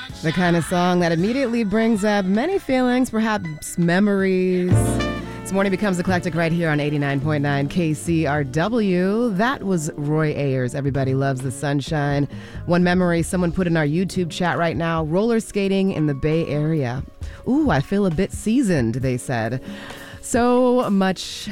The kind of song that immediately brings up many feelings, perhaps memories. This morning becomes eclectic right here on 89.9 KCRW. That was Roy Ayers. Everybody loves the sunshine. One memory someone put in our YouTube chat right now, roller skating in the Bay Area. Ooh, I feel a bit seasoned, they said. So much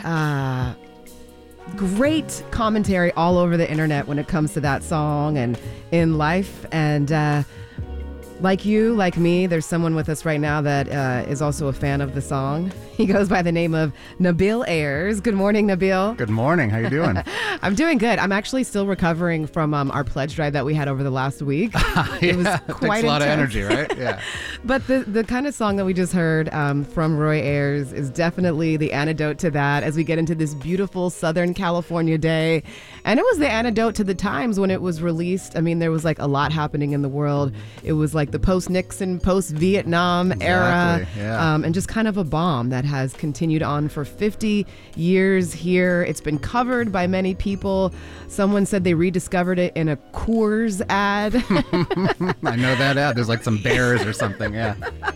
great commentary all over the internet when it comes to that song and in life. And like you, like me, there's someone with us right now that is also a fan of the song. He goes by the name of Nabil Ayers. Good morning, Nabil. Good morning. How you doing? I'm doing good. I'm actually still recovering from our pledge drive that we had over the last week. It was quite takes a lot of intense. energy, right? Yeah. But the kind of song that we just heard from Roy Ayers is definitely the antidote to that as we get into this beautiful Southern California day. And it was the antidote to the times when it was released. I mean, there was like a lot happening in the world. It was like the post-Nixon, post-Vietnam era, yeah. And just kind of a bomb that has continued on for 50 years here. It's been covered by many people. Someone said they rediscovered it in a Coors ad. I know that ad. There's like some bears or something, yeah.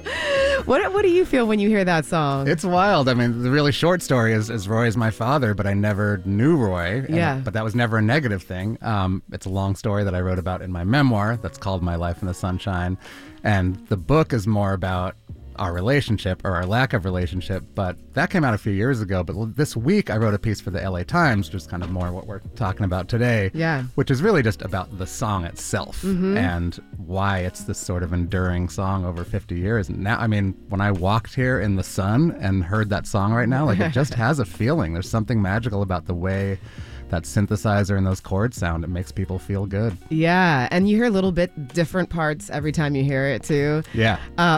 What do you feel when you hear that song? It's wild. I mean, the really short story is Roy is my father, but I never knew Roy. Yeah. But that was never a negative thing. It's a long story that I wrote about in my memoir that's called My Life in the Sunshine. And the book is more about our relationship or our lack of relationship, but that came out a few years ago. But this week I wrote a piece for the LA Times, which is kind of more what we're talking about today, which is really just about the song itself and why it's this sort of enduring song over 50 years. And now, I mean, when I walked here in the sun and heard that song right now, like it just has a feeling. There's something magical about the way that synthesizer and those chords sound. It makes people feel good. Yeah, and you hear a little bit different parts every time you hear it too. Yeah.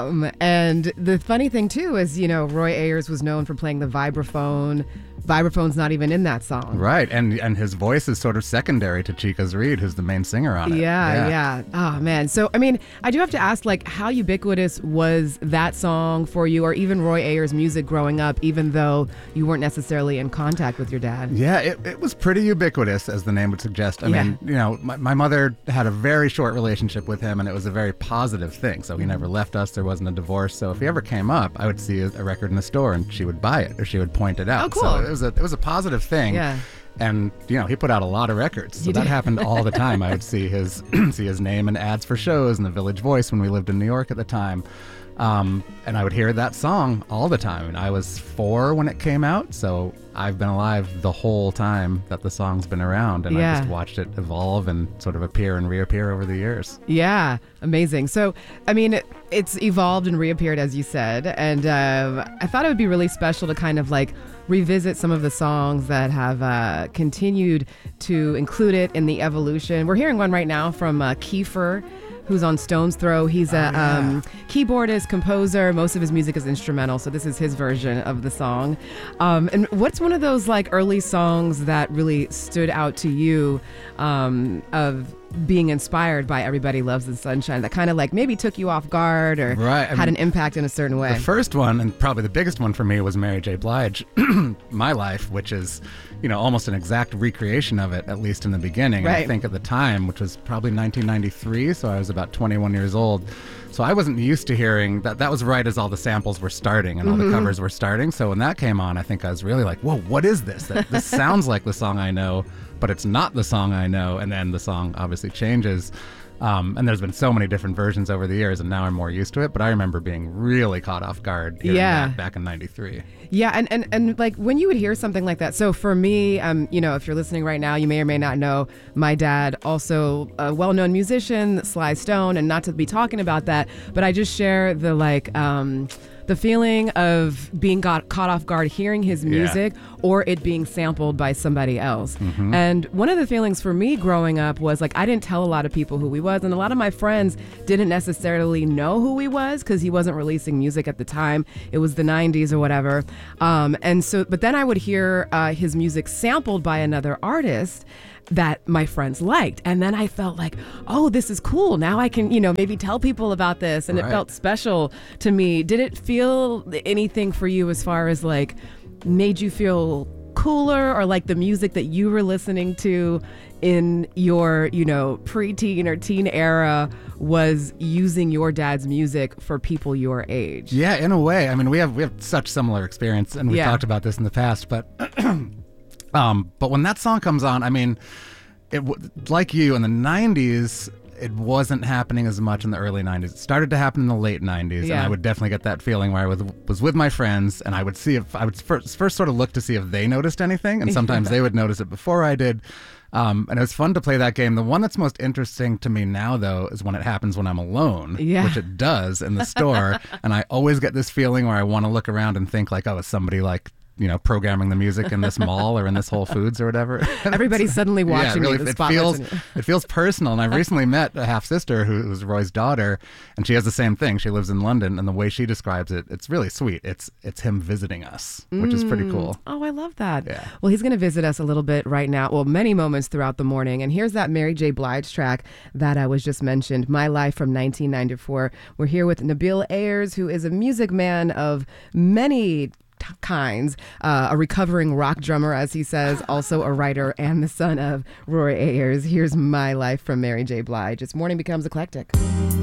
And the funny thing too is, you know, Roy Ayers was known for playing the vibraphone. Vibraphone's not even in that song. Right, and his voice is sort of secondary to Chica's Reed, who's the main singer on it. Yeah. Oh, man. So, I mean, I do have to ask, like, how ubiquitous was that song for you or even Roy Ayers' music growing up, even though you weren't necessarily in contact with your dad? Yeah, it was pretty ubiquitous, as the name would suggest. I mean, you know, my mother had a very short relationship with him, and it was a very positive thing. So he never left us. There wasn't a divorce. So if he ever came up, I would see a record in the store, and she would buy it, or she would point it out. Oh, cool. So it was a positive thing. Yeah. And, you know, he put out a lot of records. So that happened all the time. I would see his name in ads for shows in the Village Voice when we lived in New York at the time. And I would hear that song all the time. And I was 4 when it came out, so I've been alive the whole time that the song's been around. And I just watched it evolve and sort of appear and reappear over the years. Yeah, amazing. So, I mean, it's evolved and reappeared, as you said. And I thought it would be really special to kind of like revisit some of the songs that have continued to include it in the evolution. We're hearing one right now from Kiefer, who's on Stone's Throw. He's a keyboardist, composer. Most of his music is instrumental, so this is his version of the song. And what's one of those like early songs that really stood out to you of being inspired by Everybody Loves the Sunshine that kind of like maybe took you off guard or had an impact in a certain way? The first one, and probably the biggest one for me, was Mary J. Blige, My Life, which is, you know, almost an exact recreation of it, at least in the beginning. Right. And I think at the time, which was probably 1993, so I was about 21 years old. So I wasn't used to hearing that. That was right as all the samples were starting and all the covers were starting. So when that came on, I think I was really like, whoa, what is this? This sounds like the song I know, but it's not the song I know. And then the song obviously changes. And there's been so many different versions over the years, and now I'm more used to it. But I remember being really caught off guard hearing that back in 93. Yeah, and like when you would hear something like that. So for me, you know, if you're listening right now, you may or may not know my dad, also a well-known musician, Sly Stone, and not to be talking about that, but I just share the like the feeling of being caught off guard hearing his music or it being sampled by somebody else. And one of the feelings for me growing up was like I didn't tell a lot of people who he was, and a lot of my friends didn't necessarily know who he was because he wasn't releasing music at the time. It was the 90s or whatever. And so, but then I would hear his music sampled by another artist that my friends liked. And then I felt like, oh, this is cool. Now I can, you know, maybe tell people about this. And it felt special to me. Did it feel anything for you as far as like made you feel cooler, or like the music that you were listening to in your, preteen or teen era was using your dad's music for people your age. Yeah, in a way. I mean, we have such similar experience, and we've talked about this in the past, but when that song comes on, I mean, like you, in the 90s, it wasn't happening as much in the early 90s. It started to happen in the late 90s, and I would definitely get that feeling where I was with my friends, and I would see if I would first sort of look to see if they noticed anything, and sometimes they would notice it before I did. And it was fun to play that game. The one that's most interesting to me now, though, is when it happens when I'm alone, which it does in the store, and I always get this feeling where I want to look around and think like, oh, is somebody like programming the music in this mall or in this Whole Foods or whatever. Everybody's suddenly watching really, you. It feels personal. And I've recently met a half-sister who's Roy's daughter, and she has the same thing. She lives in London, and the way she describes it, it's really sweet. It's him visiting us, which is pretty cool. Oh, I love that. Yeah. Well, he's going to visit us a little bit right now. Well, many moments throughout the morning. And here's that Mary J. Blige track that I was just mentioned, My Life from 1994. We're here with Nabil Ayers, who is a music man of many kinds, a recovering rock drummer, as he says, also a writer, and the son of Roy Ayers. Here's My Life from Mary J. Blige. It's Morning Becomes Eclectic.